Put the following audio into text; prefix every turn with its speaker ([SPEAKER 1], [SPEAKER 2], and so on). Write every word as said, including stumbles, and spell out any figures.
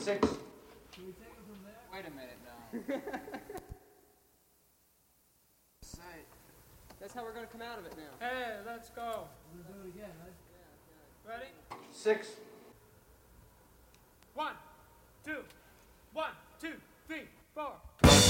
[SPEAKER 1] Six.
[SPEAKER 2] Can we take it from there?
[SPEAKER 3] Wait a minute now. Sight.
[SPEAKER 4] That's how we're gonna come out of it now.
[SPEAKER 2] Hey, let's go. We're gonna do it again, right? Ready?
[SPEAKER 1] Six.
[SPEAKER 2] One, two, one, two, three, four.